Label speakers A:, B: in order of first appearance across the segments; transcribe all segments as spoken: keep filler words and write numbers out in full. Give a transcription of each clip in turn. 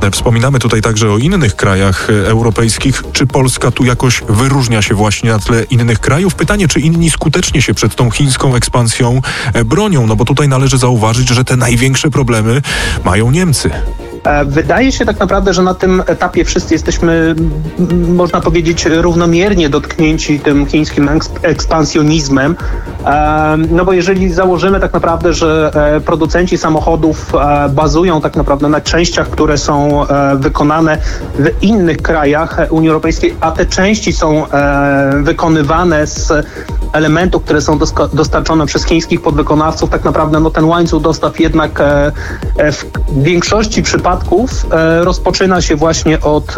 A: Wspominamy tutaj także o innych krajach europejskich. Czy Polska tu jakoś wyróżnia się właśnie na tle innych krajów? Pytanie, czy inni skutecznie się przed tą chińską ekspansją bronią? No bo tutaj należy zauważyć, że te największe problemy mają Niemcy.
B: Wydaje się tak naprawdę, że na tym etapie wszyscy jesteśmy, można powiedzieć, równomiernie dotknięci tym chińskim ekspansjonizmem. No bo jeżeli założymy tak naprawdę, że producenci samochodów bazują tak naprawdę na częściach, które są wykonane w innych krajach Unii Europejskiej, a te części są wykonywane z elementów, które są dostarczone przez chińskich podwykonawców, tak naprawdę no, ten łańcuch dostaw jednak w większości przypadków rozpoczyna się właśnie od,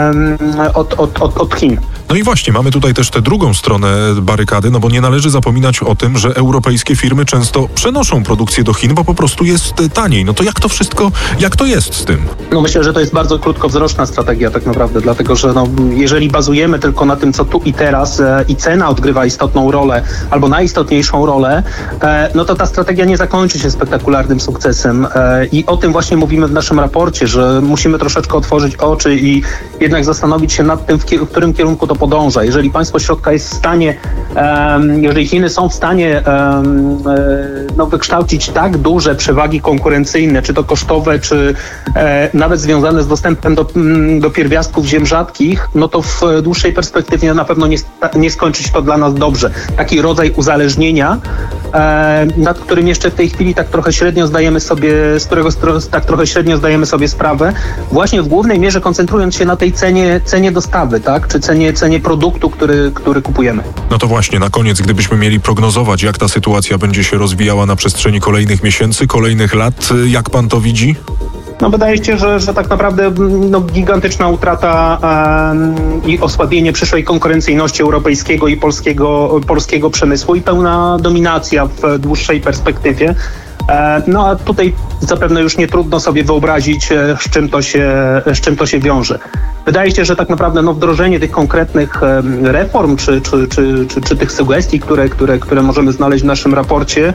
B: od, od, od, od Chin.
A: No i właśnie, mamy tutaj też tę drugą stronę barykady, no bo nie należy zapominać o tym, że europejskie firmy często przenoszą produkcję do Chin, bo po prostu jest taniej. No to jak to wszystko, jak to jest z tym?
B: No myślę, że to jest bardzo krótkowzroczna strategia tak naprawdę, dlatego że no, jeżeli bazujemy tylko na tym, co tu i teraz e, i cena odgrywa istotną rolę, albo najistotniejszą rolę, e, no to ta strategia nie zakończy się spektakularnym sukcesem. E, I o tym właśnie mówimy w naszym raporcie, że musimy troszeczkę otworzyć oczy i jednak zastanowić się nad tym, w, ki- w którym kierunku to podąża. Jeżeli państwo środka jest w stanie, um, jeżeli Chiny są w stanie um, no, wykształcić tak duże przewagi konkurencyjne, czy to kosztowe, czy e, nawet związane z dostępem do, do pierwiastków ziem rzadkich, no to w dłuższej perspektywie na pewno nie, nie skończy się to dla nas dobrze. Taki rodzaj uzależnienia, e, nad którym jeszcze w tej chwili tak trochę średnio zdajemy sobie, z którego tak trochę średnio zdajemy sobie sprawę, właśnie w głównej mierze koncentrując się na tej cenie, cenie dostawy, tak, czy cenie, cenie produktu, który, który kupujemy.
A: No to właśnie, na koniec, gdybyśmy mieli prognozować, jak ta sytuacja będzie się rozwijała na przestrzeni kolejnych miesięcy, kolejnych lat, jak pan to widzi?
B: No wydaje się, że, że tak naprawdę no, gigantyczna utrata um, i osłabienie przyszłej konkurencyjności europejskiego i polskiego, polskiego przemysłu i pełna dominacja w dłuższej perspektywie. No a tutaj zapewne już nie trudno sobie wyobrazić, z czym to się, z czym to się wiąże. Wydaje się, że tak naprawdę no, wdrożenie tych konkretnych reform czy, czy, czy, czy, czy tych sugestii, które, które, które możemy znaleźć w naszym raporcie,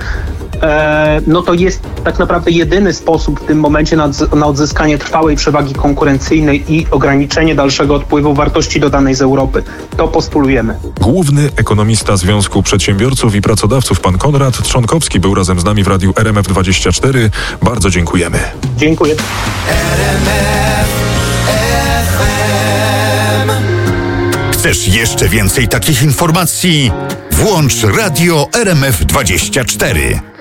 B: no to jest tak naprawdę jedyny sposób w tym momencie na, na odzyskanie trwałej przewagi konkurencyjnej i ograniczenie dalszego odpływu wartości dodanej z Europy. To postulujemy.
A: Główny ekonomista Związku Przedsiębiorców i Pracodawców, pan Konrad Trzonkowski, był razem z nami w Radiu R M F dwadzieścia cztery. Bardzo dziękujemy.
B: Dziękuję.
C: Chcesz jeszcze więcej takich informacji? Włącz Radio R M F dwadzieścia cztery.